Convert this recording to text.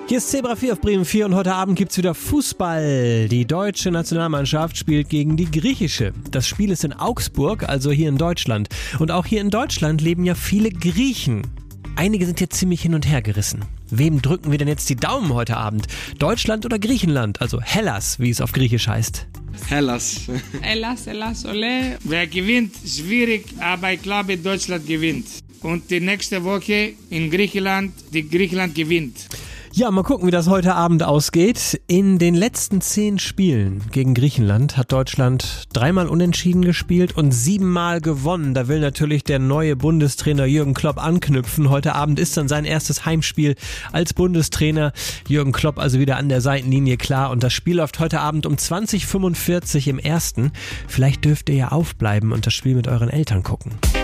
Hier ist Zebra 4 auf Bremen 4 und heute Abend gibt's wieder Fußball. Die deutsche Nationalmannschaft spielt gegen die griechische. Das Spiel ist in Augsburg, also hier in Deutschland. Und auch hier in Deutschland leben ja viele Griechen. Einige sind jetzt ziemlich hin und her gerissen. Wem drücken wir denn jetzt die Daumen heute Abend? Deutschland oder Griechenland? Also Hellas, wie es auf Griechisch heißt. Hellas. Hellas, ole. Wer gewinnt, schwierig, aber ich glaube, Deutschland gewinnt. Und die nächste Woche in Griechenland, die Griechenland gewinnt. Ja, mal gucken, wie das heute Abend ausgeht. In den letzten 10 Spielen gegen Griechenland hat Deutschland 3-mal unentschieden gespielt und 7-mal gewonnen. Da will natürlich der neue Bundestrainer Jürgen Klopp anknüpfen. Heute Abend ist dann sein erstes Heimspiel als Bundestrainer. Jürgen Klopp also wieder an der Seitenlinie klar. Und das Spiel läuft heute Abend um 20:45 im Ersten. Vielleicht dürft ihr ja aufbleiben und das Spiel mit euren Eltern gucken.